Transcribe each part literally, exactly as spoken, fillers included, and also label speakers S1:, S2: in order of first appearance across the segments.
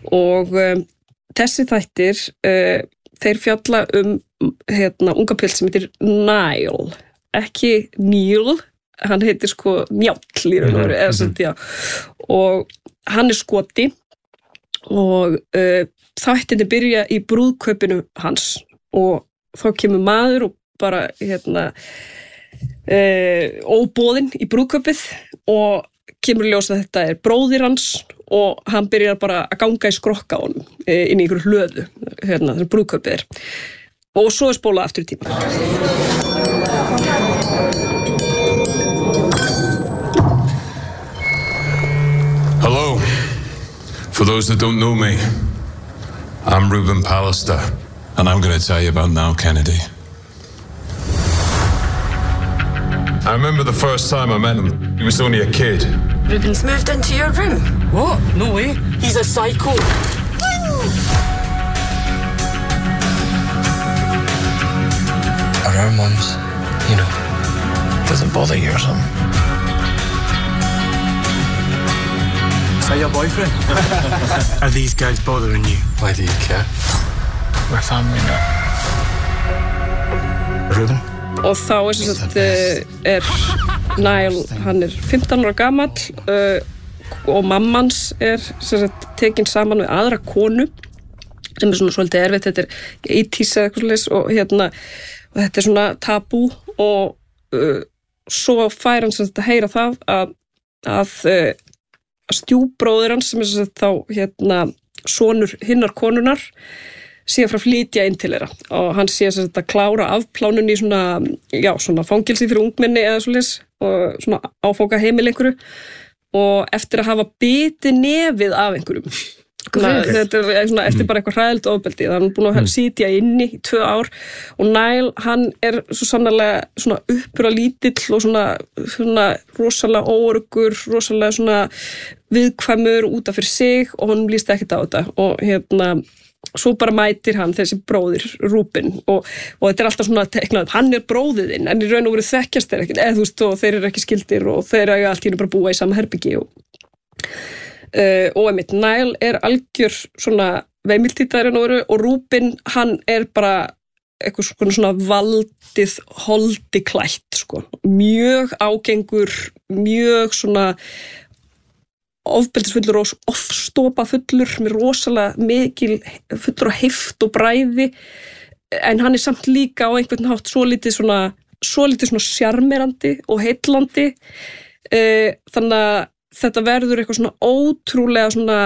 S1: og um, þessi þættir uh, þeir fjalla um hérna, unga pilt sem heitir Niall, ekki Neil, hann heitir sko Njáll í raun og veru, eða sem þetta, já, og hann er skoti og uh, þættinni byrja í brúðkaupinu hans og þá kemur maður og bara hérna uh, óboðinn í brúðkaupið og kemur ljós að þetta er bróðir hans og hann byrjar bara að ganga í skrokka á honum inn í einhverju hlöðu, hérna, þessum brúðkaupið er. Og svo er spólað aftur í tíma.
S2: Hello. For those that don't know me, I'm Reuben Pallister, and I'm going to tell you about Niall Kennedy. I remember the first time I met him. He was only a kid.
S3: Reuben's moved into your room.
S4: What? No way.
S3: He's a psycho.
S4: Are our mums, you know, doesn't bother you or something? Is that your boyfriend? Are these guys bothering you? Why do you care? We're family now. Reuben?
S1: Og þá er sem sagt er Niall, hann er fimmtán ára gamall uh, og mammans er sem sagt tekin saman við aðra konu sem er svona svolítið erfitt, þetta er eighties eða eitthvað svoleiðis og hérna og þetta er svona tabú og uh, svo fær hann sem sagt að heyra það að, að, uh, að stjúpbróðir hans sem er sem sagt þá hérna sonur hinnar konunar sé að frá flytja inn til þeirra og hann sé að þetta klára afplánun í svona, já, svona fangelsi fyrir ungmenni eða svoleiðis og svona áfóka heimil einhverju og eftir að hafa bitið nefið af einhverjum. Þetta er svona eftir bara eitthvað hræðilegt ofbeldi. Það er búin að sitja inni í tvö ár og Niall, hann er svo sannarlega svona uppur að lítill og svona, svona rosalega óöruggur, rosalega svona viðkvæmur út af fyrir sig og hann líst ekkert á þetta og hérna svo bara mætir hann þessi bróðir Rúben og, og þetta er alltaf svona teiknað, hann er bróðiðinn en í raun og veru þekkjast þeir ekkert eða þú veist og þeir eru ekki skildir og þeir eru allt í einu bara búa í sama herbyggi og, uh, og einmitt Niall er algjör svona veimiltýtar en veru og Rúben hann er bara eitthvað svona, svona valdið holdi klætt sko, mjög ágengur, mjög svona ofbeldisfullur og ofstopa fullur með rosalega mikil fullur á heift og bræði en hann er samt líka á einhvern hátt svo lítið svona, svo lítið svona sjarmerandi og heillandi þannig að þetta verður eitthvað svona ótrúlega svona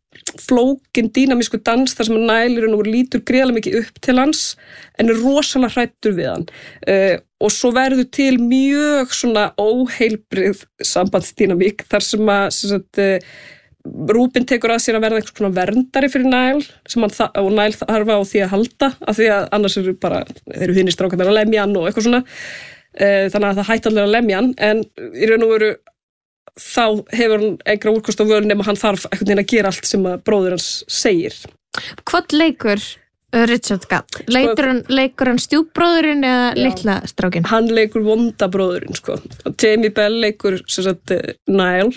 S1: flókin dýnamísku dans þar sem að Niall og lítur gríðarlega mikið upp til hans en er rosalega hræddur við hann uh, og svo verður til mjög svona óheilbrigð sambandsdýnamík þar sem að sem sagt, uh, Rúben tekur að sér að verða einhvers svona verndari fyrir Niall sem hann og Niall þarf á því að halda af því að annars eru bara eru hinir strákarnir að lemja hann og eitthvað svona uh, þannig að það hætti allir að lemja hann en í raun og veru þá hefur hann einhverja úrkost á völun nema hann þarf einhvern veginn að gera allt sem að bróðir hans segir.
S5: Hvað leikur Richard Gall? Leikur hann, leikur hann stjúpbróðurinn eða litla strákinn?
S1: Hann leikur vonda bróðurinn sko. Jamie Bell leikur sem sagt Niall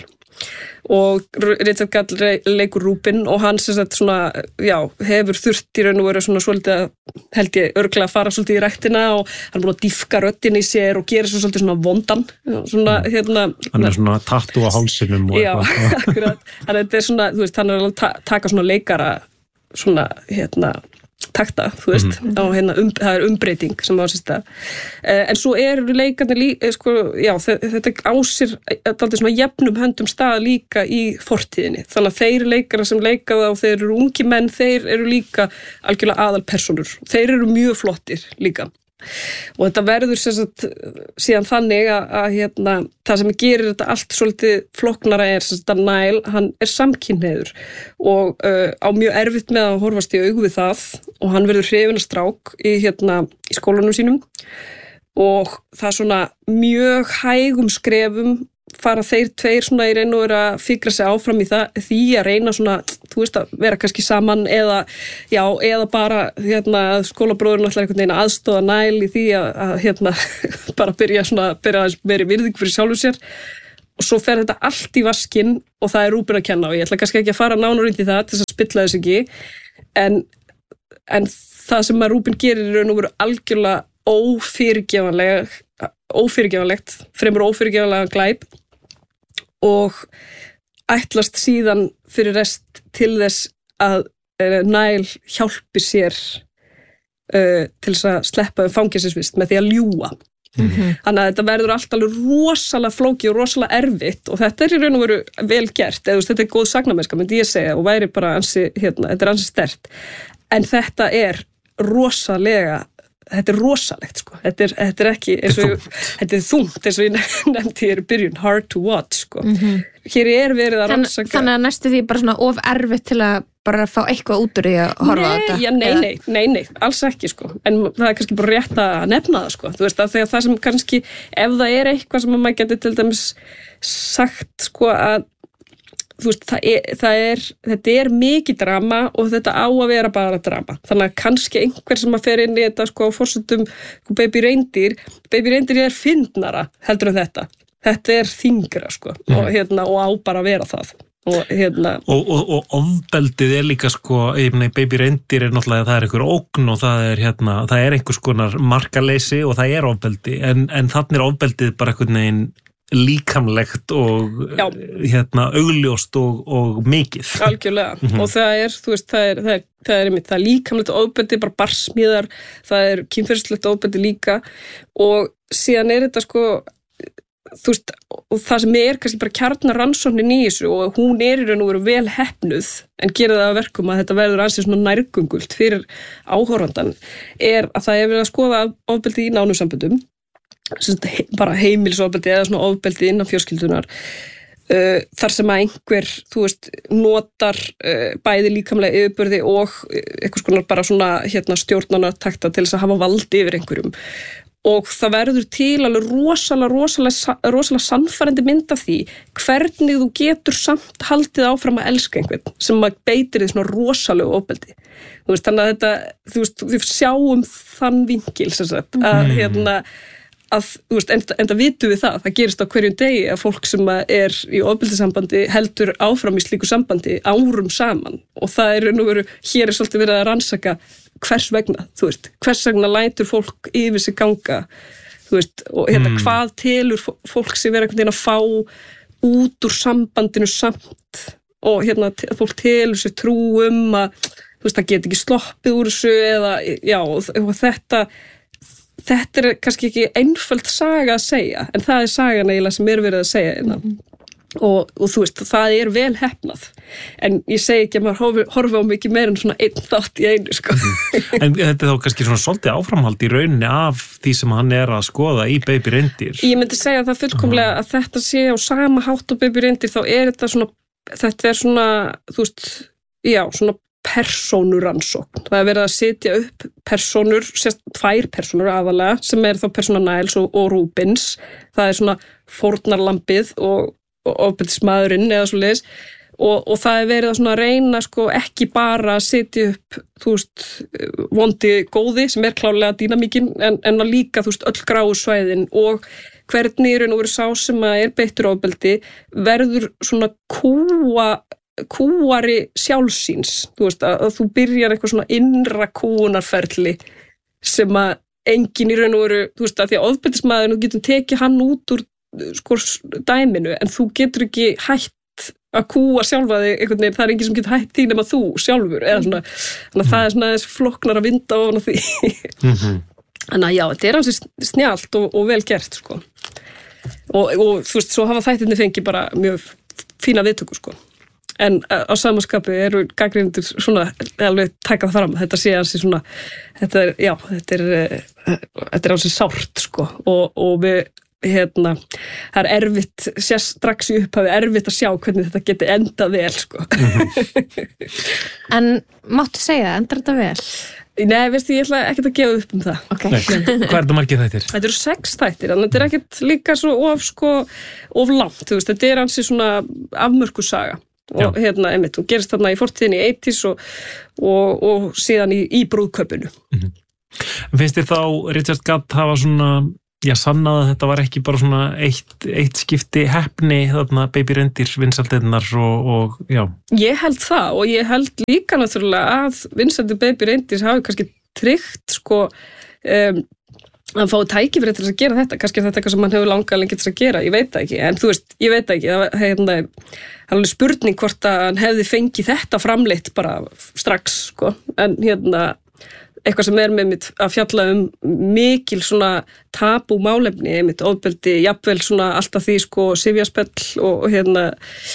S1: og Richard Gall leikur Rúben og hann sem sagt svona, já, hefur þurft í raun og veru svona svolítið að held ég örglega að fara svolítið í ræktina og hann er búin að dýfka röddin í sér og gera svo svolítið svona vondan svona, hérna,
S6: hann er svona tattu á hálsinum og
S1: já, akkurat, þannig að þetta er svona, þú veist, hann er að ta- taka svona leikara svona, hérna takta, þú veist, mm-hmm. og hérna um, það er umbreyting sem á sér stað. Eh, en svo eru leikarnir líka, sko, já, þetta á sér dálítið svona jafnum höndum stað líka í fortíðinni. Þannig að þeir leikara sem leika það og þeir eru ungi menn, þeir eru líka algjörlega aðalpersónur. Þeir eru mjög flottir líka. Og þetta verður sem sagt síðan þannig að, að hérna, það sem gerir þetta allt svolítið flóknara er sem sagt að Niall, hann er samkynhneigður og uh, á mjög erfitt með að horfast í augu við það og hann verður hrifinn af strák í, hérna, í skólanum sínum og það er svona mjög hægum skrefum fara þeir tveir svona í raun og vera að fikra sig áfram í það, því að reyna svona, þú veist, að vera kannski saman eða, já, eða bara hérna, skólabróðurinn ætlar einhvern veginn að aðstoða Niall í því að, að hérna, bara byrja svona, byrja aðeins meiri virðing fyrir sjálfum sér og svo fer þetta allt í vaskinn og það er Rúben að kenna og ég ætla kannski ekki að fara nánar út í það til að spilla þess ekki en, en það sem að Rúben gerir er nú verið algjörlega ófyrirgefanleg ófyrirgefanlegt, fremur ófyrirgefanlega glæp og ætlast síðan fyrir rest til þess að uh, Niall hjálpi sér uh, til þess að sleppa um fangelsisvist með því að ljúga. Mm-hmm. Þannig að þetta verður alltaf alveg rosalega flókið og rosalega erfitt og þetta er í raun og veru vel gert, eða þetta er góð sagnamennska, myndi ég segja, og væri bara ansi, hérna, þetta er ansi sterkt. En þetta er rosalega þetta er rosalegt sko, þetta er, þetta er ekki eins og ég, þetta er þungt eins og ég nefndi hér í byrjun, hard to watch sko. Mm-hmm. Hér er verið að rannsaka.
S5: Þannig að næstu því bara svona of erfitt til að bara fá eitthvað út úr því að horfa á þetta.
S1: Já, nei, nei, nei, nei, alls ekki sko, en það er kannski bara rétt að nefna það sko, þú veist að þegar það sem kannski, ef það er eitthvað sem maður getur til dæmis sagt sko að þú veist, það er, það er, þetta er mikið drama og þetta á að vera bara drama. Þannig að kannski einhver sem að fer inn í þetta sko á forsendum Baby Reindeer, Baby Reindeer er fyndnara heldur en þetta. Þetta er þyngra sko mm. og, hérna, og á bara að vera það. Og, hérna,
S6: og, og, og ofbeldið er líka sko, ég meina Baby Reindeer er náttúrulega, það er einhver ógn og það er, hérna, það er einhvers konar markaleysi og það er ofbeldi, en, en þannig er ofbeldið bara einhvern veginn líkamlegt og Já. hérna augljóst og, og mikið.
S1: Algjörlega mm-hmm. og það er, þú veist, það er, það er, það er, það er líkamlegt ofbeldi, bara barsmíðar, það er kynferðislegt ofbeldi líka og síðan er þetta sko, þú veist, og það sem er kannski bara kjarnar rannsóknin í þessu og hún er í raun og veru vel heppnuð en gerir það að verkum að þetta verður ansið svona nærgöngult fyrir áhorfandan er að það er verið að skoða ofbeldi í nánum samböndum bara heimilisofbeldi eða svona ofbeldi innan fjölskyldunar uh, þar sem að einhver, þú veist, notar uh, bæði líkamlega yfirbörði og eitthvað konar bara svona hérna, stjórnartakta til þess að hafa valdi yfir einhverjum og það verður til alveg rosalega, rosalega, rosalega sannfærandi mynd af því hvernig þú getur samt haldið áfram að elska einhvern sem að beitir því svona rosalega ofbeldi. Þú veist, þannig að þetta, þú veist, við sjáum þann vinkil sem sagt, að mm. hérna að, þú veist, enda, enda vitum við það, það gerist á hverjum degi að fólk sem er í ofbeldissambandi heldur áfram í slíku sambandi árum saman og það er nú veru, hér er svolítið verið að rannsaka hvers vegna, þú veist, hvers vegna lætur fólk yfir sig ganga, þú veist, og hérna mm. hvað telur fólk sem er einhvern veginn að fá út úr sambandinu samt og hérna fólk telur sér trú um að, þú veist, það get ekki sloppið úr þessu eða, já, og, og þetta Þetta er kannski ekki einföld saga að segja, en það er sagan eiginlega sem er verið að segja hérna. Mm. Og, og þú veist, það er vel heppnað. En ég segi ekki að maður horfi, horfi á mikið meira en svona einn þátt í einu, sko. Mm. En
S6: þetta er þá kannski svona svolítið áframhald í rauninni af því sem hann er að skoða í Baby Reindeer.
S1: Ég myndi segja það fullkomlega að þetta sé á sama hátt á Baby Reindeer, þá er þetta svona, þetta er svona, þú veist, já, svona persónuransókn. Það er verið að setja upp persónur, sérst tvær persónur aðalega, sem er þá persóna Niles og, og Rubens. Það er svona fórnarlambið og, og ofbeldismaðurinn eða svo leiðis. Og, og það er verið að svona reyna sko ekki bara að setja upp, þú veist, vondi góði sem er klárlega dýnamíkin, en, en að líka, þú veist, öll gráu svæðin og hvernig er nú verið sá sem að er beittur ofbeldi verður svona kúa kúari sjálfsíns, þú veist, að, að þú byrjar eitthvað svona innra kúunarferli sem að enginn í raun og veru, þú veist, að því að ofbeldismaður þú getur tekið hann út úr sko dæminu, en þú getur ekki hætt að kúa sjálfa þig einhvern veginn, það er enginn sem getur hætt því nema þú sjálfur, eða svona, þannig að það er svona þessi flokknar að vinda ofan af því mm-hmm. Þannig að já, þetta er alveg snjált og, og vel gert, sko og, og þú veist, svo hafa þættirnir fengið bara mjög fína viðtöku, sko en á samanskapi eru gagnrýnendur svona alveg taka það fram, þetta sé hansi svona þetta er, já, þetta er þetta er hansi sárt sko og, og við, hérna það er erfitt, sér strax í upphafi erfitt að sjá hvernig þetta geti endað vel sko
S5: En máttu segja, endar þetta vel?
S1: Nei, veistu, ég ætla ekkert að gefa upp um það
S5: okay.
S6: Nei, hvað er þetta margir þættir?
S1: Þetta eru sex þættir, en þetta er ekkert líka svo of sko, of langt, þú veist, þetta er hansi svona afmörkusaga og Já. hérna, einmitt, hún gerist þarna í fortíðinni í eighties og, og, og síðan í, í brúðkaupinu.
S6: Mm-hmm. Finnst þér þá Richard Gatt hafa svona, já, sannaði að þetta var ekki bara svona eitt, eitt skipti heppni þarna Baby Reindeer vinsældirnar og, og já.
S1: Ég held það og ég held líka náttúrulega að vinsældir Baby Reindeer hafi kannski tryggt sko um, að fá tækifæri til að gera þetta, kannski er þetta eitthvað sem hann hefur langað lengi til að gera, ég veit það ekki, en þú veist, ég veit það ekki, það hérna, er alveg spurning hvort að hann hefði fengið þetta framleitt bara strax, sko, en hérna eitthvað sem er með mitt að fjalla um mikil svona tabú málefni, mitt ofbeldi, jafnvel svona alltaf því sko sifjaspell og, og hérna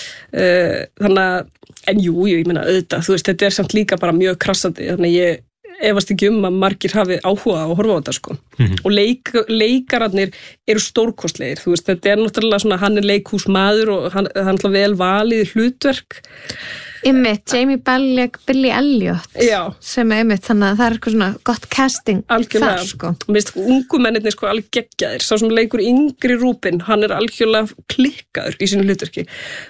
S1: uh, þannig að, en jú, jú, ég meina auðvitað, þú veist, þetta er samt líka bara mjög krassandi, þannig að ég efast ekki um að margir hafi áhuga að horfa á þetta sko mm-hmm. og leik, leikararnir eru stórkostlegir, þú veist, þetta er náttúrulega svona, hann er leikhúsmaður og hann, hann er vel valið hlutverk.
S5: Einmitt, Jamie Bell leik Billy Elliot
S1: Já.
S5: Sem er einmitt, þannig að það er eitthvað svona gott casting
S1: algjörlega.
S5: Þar sko.
S1: Mér finnst ungu mennirnir sko alveg geggjaðir, sá sem leikur yngri Rúbin, hann er algjörlega klikkaður í sínu hlutverki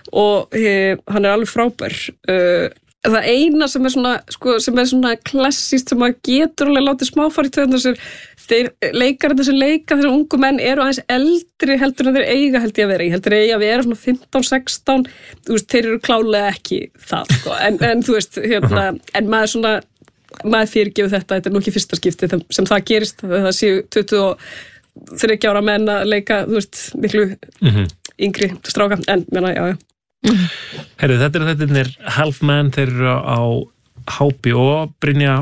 S1: og he, hann er alveg frábær. Uh, það eina sem er svona, sko, sem er svona klassíst sem maður getur alveg látið smáfari töðunar sér, þeir leikararnir sem leika þessar ungu menn eru aðeins eldri heldur en þeir eiga held ég að vera, ég heldur eiga að vera svona fimmtán sextán, þú veist, þeir eru klálega ekki það, sko, en, en þú veist hérna, en maður svona maður fyrirgefur þetta, þetta er nú ekki fyrsta skipti sem það gerist, það séu tuttugu og þriggja ára menn að leika, þú veist, miklu mm-hmm. yngri stráka, en menna, já, já
S6: Herru, þetta er þetta er Halfman, þeir eru á H B O, Brynja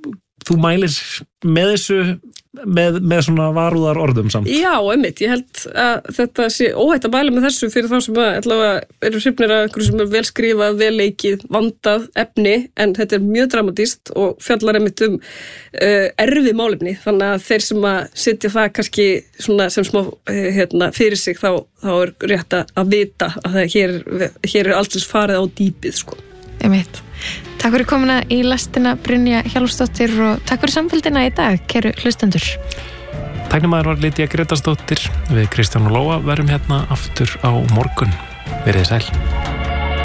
S6: þú mælir með þessu með, með svona varúðar orðum samt.
S1: Já, einmitt, ég held að þetta sé óhætt að mæla með þessu fyrir þá sem að, allavega, eru hrifnir af einhverju sem er vel skrifað, vel leikið, vandað efni, en þetta er mjög dramatískt og fjallar einmitt um uh, erfið málefni, þannig að þeir sem að setja það kannski svona sem smá hérna, fyrir sig, þá, þá er rétt að vita að það hér, hér er alltaf farið á dýpið, sko.
S5: Einmitt. Takk fyrir komuna í lestina Brynja Hjálmsdóttir og takk fyrir samfélgina í dag, kæru hlustendur.
S6: Tæknimaður var Lydía Grétarsdóttir, við Kristján og Lóa verum hérna aftur á morgun. Verið sæl.